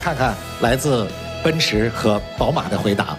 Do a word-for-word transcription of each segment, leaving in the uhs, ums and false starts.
看看来自奔驰和宝马的回答。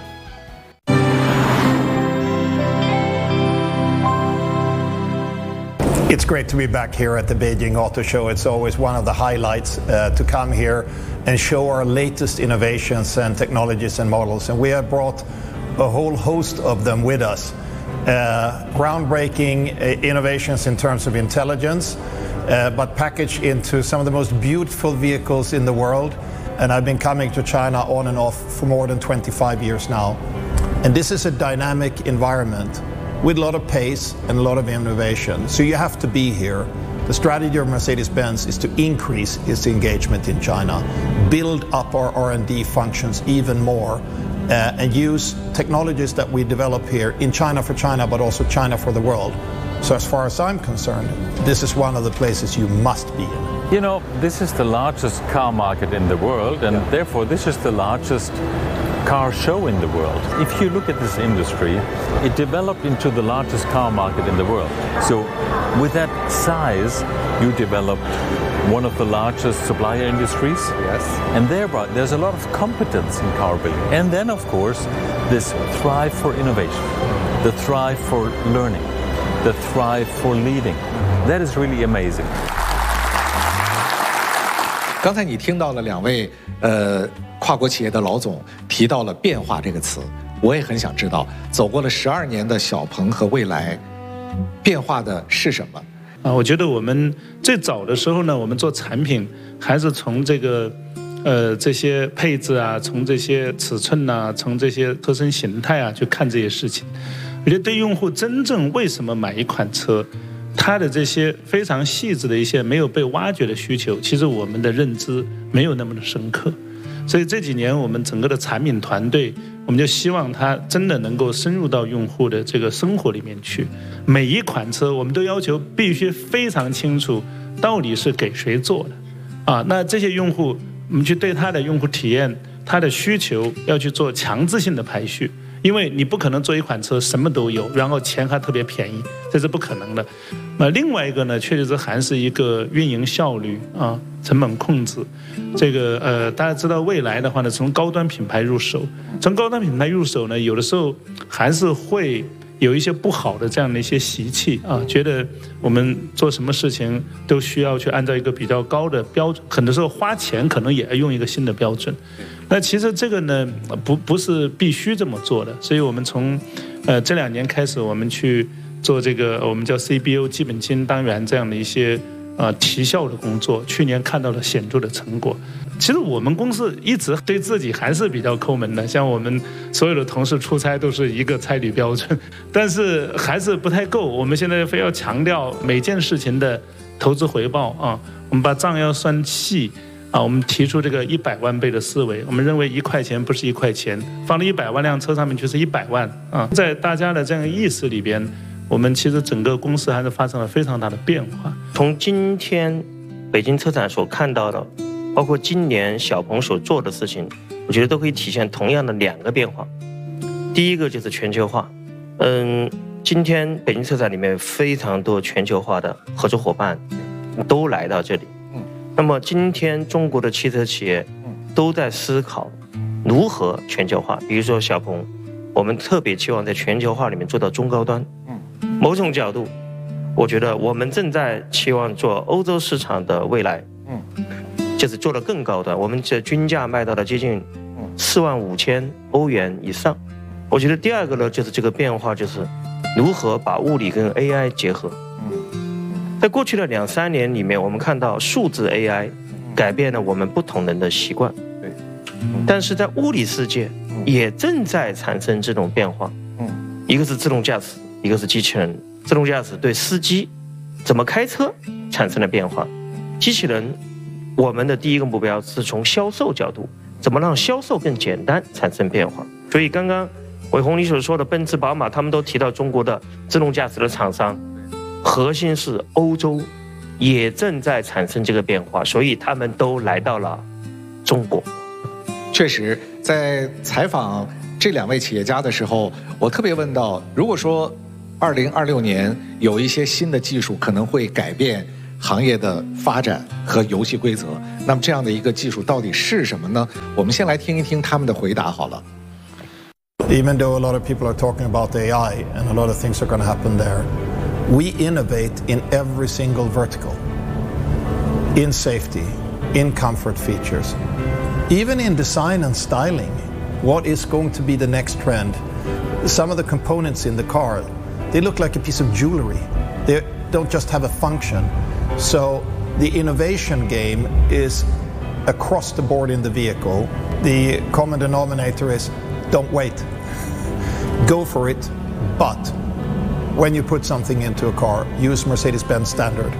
It's great to be back here at the Beijing Auto Show. It's always one of the highlights uh, to come here and show our latest innovations and technologies and models. And we have brought a whole host of them with us. Uh, groundbreaking uh, innovations in terms of intelligence, uh, but packaged into some of the most beautiful vehicles in the world. And I've been coming to China on and off for more than twenty-five years now. And this is a dynamic environment with a lot of pace and a lot of innovation. So you have to be here. The strategy of Mercedes-Benz is to increase its engagement in China, build up our R and D functions even more, uh, and use technologies that we develop here in China for China, but also China for the world. So as far as I'm concerned, this is one of the places you must be in. You know, this is the largest car market in the world, and yeah. therefore this is the largest car show in the world. If you look at this industry, it developed into the largest car market in the world. So with that size, you developed one of the largest supplier industries. Yes. And thereby there's a lot of competence in car building. And then of course, this thrive for innovation, the thrive for learning, the thrive for leading. That is really amazing. 刚才你听到了两位呃跨国企业的老总提到了变化这个词，我也很想知道，走过了十二年的小鹏和蔚来，变化的是什么？ 啊，我觉得我们最早的时候呢，我们做产品还是从这个呃这些配置啊，从这些尺寸呐、啊，从这些车身形态啊去看这些事情。我觉得对用户真正为什么买一款车，它的这些非常细致的一些没有被挖掘的需求，其实我们的认知没有那么的深刻。所以这几年我们整个的产品团队，我们就希望它真的能够深入到用户的这个生活里面去。每一款车我们都要求必须非常清楚到底是给谁做的啊。那这些用户我们去对他的用户体验、他的需求要去做强制性的排序。因为你不可能做一款车什么都有，然后钱还特别便宜，这是不可能的。那另外一个呢，确实是还是一个运营效率啊，成本控制。这个呃，大家知道蔚来的话呢，从高端品牌入手，从高端品牌入手呢，有的时候还是会有一些不好的这样的一些习气啊，觉得我们做什么事情都需要去按照一个比较高的标准，很多时候花钱可能也要用一个新的标准。那其实这个呢，不不是必须这么做的，所以我们从呃这两年开始，我们去做这个我们叫 C B O 基本金单元这样的一些呃提效的工作，去年看到了显著的成果。其实我们公司一直对自己还是比较抠门的，像我们所有的同事出差都是一个差旅标准，但是还是不太够。我们现在非要强调每件事情的投资回报啊，我们把账要算细啊，我们提出这个一百万倍的思维，我们认为一块钱不是一块钱，放了一百万辆车上面就是一百万啊，在大家的这样意识里边，我们其实整个公司还是发生了非常大的变化。 从今天北京车展所看到的，包括今年小鹏所做的事情，我觉得都可以体现同样的两个变化。第一个就是全球化，嗯，今天北京车展里面非常多全球化的合作伙伴都来到这里。那么今天中国的汽车企业都在思考如何全球化，比如说小鹏，我们特别期望在全球化里面做到中高端。某种角度，我觉得我们正在期望做欧洲市场的未来，就是做得更高端。我们这均价卖到了接近四万五千欧元以上。我觉得第二个呢，就是这个变化，就是如何把物理跟 A I 结合。在过去的两三年里面，我们看到数字 A I 改变了我们不同人的习惯，对，但是在物理世界也正在产生这种变化。一个是自动驾驶，一个是机器人。自动驾驶对司机怎么开车产生了变化，机器人我们的第一个目标是从销售角度，怎么让销售更简单产生变化。所以刚刚伟鸿你所说的奔驰、宝马，他们都提到中国的自动驾驶的厂商。核心是欧洲也正在产生这个变化，所以他们都来到了中国。 确实，在采访这两位企业家的时候，我特别问到，如果说二零二六年有一些新的技术可能会改变行业的发展和游戏规则。那么这样的一个技术到底是什么呢？我们先来听一听他们的回答好了。 Even though a lot of people are talking about A I and a lot of things are going to happen there, we innovate in every single vertical. In safety, in comfort features, even in design and styling. What is going to be the next trend? Some of the components in the car, they look like a piece of jewelry. They don't just have a function. So the innovation game is across the board in the vehicle. The common denominator is don't wait. Go for it, but when you put something into a car, use Mercedes-Benz standard.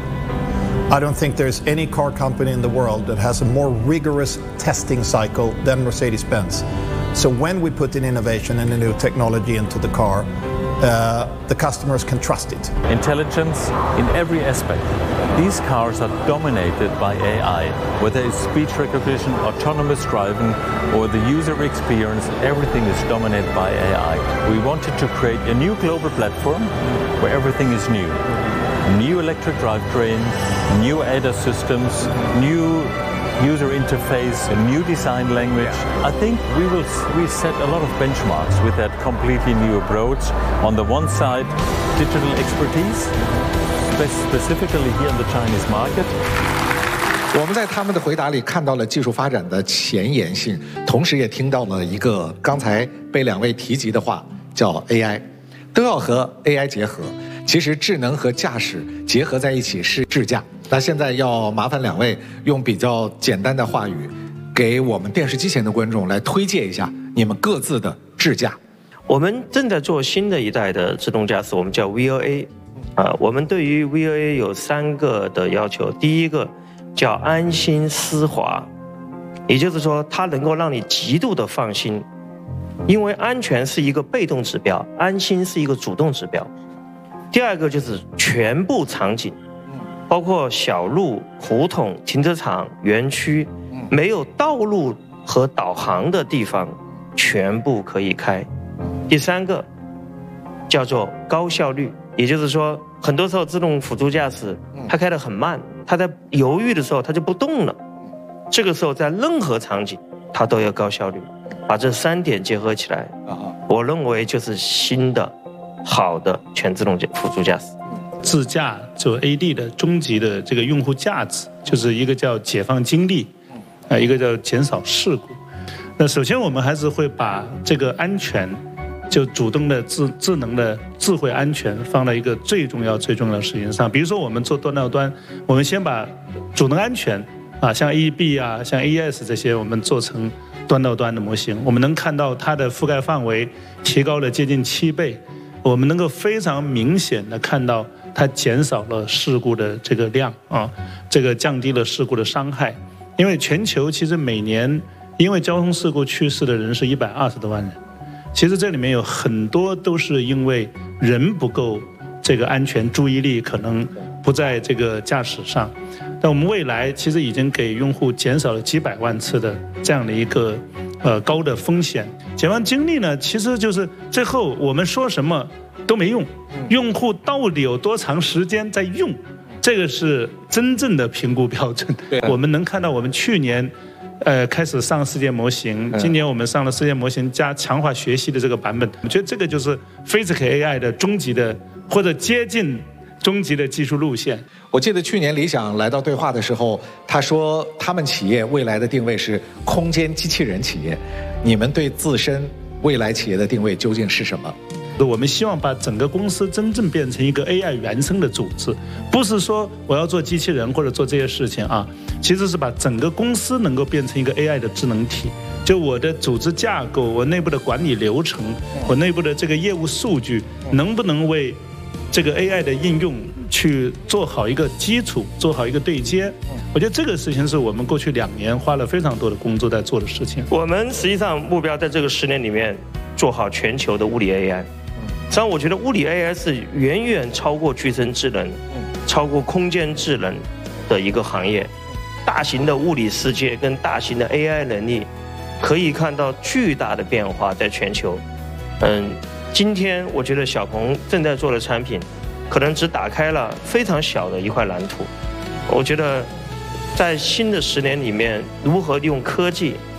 I don't think there's any car company in the world that has a more rigorous testing cycle than Mercedes-Benz. So when we put in innovation and a new technology into the car, uh, the customers can trust it. Intelligence in every aspect. These cars are dominated by A I, whether it's speech recognition, autonomous driving, or the user experience, everything is dominated by A I. We wanted to create a new global platform where everything is new. New electric drivetrain, new A D A S systems, new user interface, a new design language. I think we will we set a lot of benchmarks with that completely new approach. On the one side, digital expertise, specifically here in the Chinese market. 我们在他们的回答里看到了技术发展的前沿性，同时也听到了一个刚才被两位提及的话，叫 A I， 都要和 A I 结合。其实智能和驾驶结合在一起是智驾。那现在要麻烦两位用比较简单的话语，给我们电视机前的观众来推介一下你们各自的智驾。 我们正在做新的一代的自动驾驶，我们叫 V O A。啊，我们对于 V O A 有三个的要求。第一个叫安心丝滑，也就是说它能够让你极度的放心，因为安全是一个被动指标，安心是一个主动指标。第二个就是全部场景，包括小路、胡同、停车场、园区，没有道路和导航的地方，全部可以开。第三个叫做高效率，也就是说，很多时候自动辅助驾驶它开得很慢，它在犹豫的时候它就不动了。这个时候在任何场景它都要高效率，把这三点结合起来，我认为就是新的好的全自动辅助驾驶。 自驾就 A D 的终极的这个用户价值，就是一个叫解放精力，啊，一个叫减少事故。那首先我们还是会把这个安全，就主动的智智能的智慧安全放在一个最重要最重要的事情上。比如说我们做端到端，我们先把主能安全啊，像 E B 啊，像 A E S 这些，我们做成端到端的模型，我们能看到它的覆盖范围提高了接近七倍。我们能够非常明显的看到它减少了事故的这个量啊，这个降低了事故的伤害。因为全球其实每年因为交通事故去世的人是一百二十多万人，其实这里面有很多都是因为人不够这个安全，注意力可能不在这个驾驶上。但我们未来其实已经给用户减少了几百万次的这样的一个呃高的风险。解放精力呢，其实就是最后我们说什么都没用，用户到底有多长时间在用，这个是真正的评估标准。我们能看到我们去年呃开始上世界模型，今年我们上了世界模型加强化学习的这个版本，我觉得这个就是 Physical A I 的终极的或者接近终极的技术路线。 我记得去年理想来到对话的时候，他说他们企业未来的定位是空间机器人企业。你们对自身未来企业的定位究竟是什么？ 我们希望把整个公司真正变成一个 A I 原生的组织，不是说我要做机器人或者做这些事情啊，其实是把整个公司能够变成一个 A I 的智能体。就我的组织架构，我内部的管理流程，我内部的这个业务数据，能不能为这个 A I 的应用去做好一个基础，做好一个对接？我觉得这个事情是我们过去两年花了非常多的工作在做的事情。 我们实际上目标在这个十年里面做好全球的物理 A I。实际上，我觉得物理 A I 是远远超过具身智能、超过空间智能的一个行业。大型的物理世界跟大型的 A I 能力，可以看到巨大的变化在全球。嗯，今天我觉得小鹏正在做的产品，可能只打开了非常小的一块蓝图。 我觉得在新的十年里面，如何利用科技